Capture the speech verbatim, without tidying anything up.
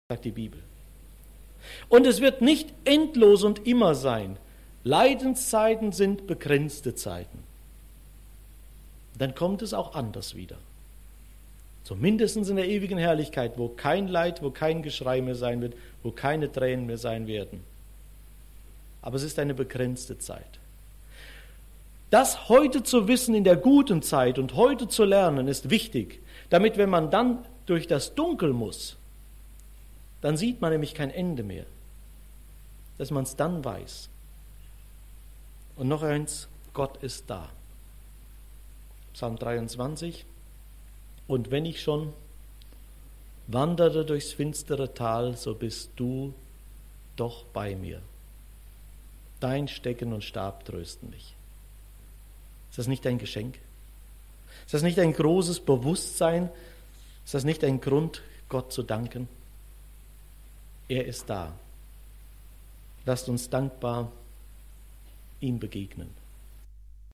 sagt die Bibel. Und es wird nicht endlos und immer sein. Leidenszeiten sind begrenzte Zeiten. Dann kommt es auch anders wieder. Zumindest in der ewigen Herrlichkeit, wo kein Leid, wo kein Geschrei mehr sein wird, wo keine Tränen mehr sein werden. Aber es ist eine begrenzte Zeit. Das heute zu wissen in der guten Zeit und heute zu lernen, ist wichtig, damit, wenn man dann durch das Dunkel muss, dann sieht man nämlich kein Ende mehr, dass man es dann weiß. Und noch eins, Gott ist da. Psalm dreiundzwanzig. Und wenn ich schon wandere durchs finstere Tal, so bist du doch bei mir. Dein Stecken und Stab trösten mich. Ist das nicht ein Geschenk? Ist das nicht ein großes Bewusstsein? Ist das nicht ein Grund, Gott zu danken? Er ist da. Lasst uns dankbar ihm begegnen.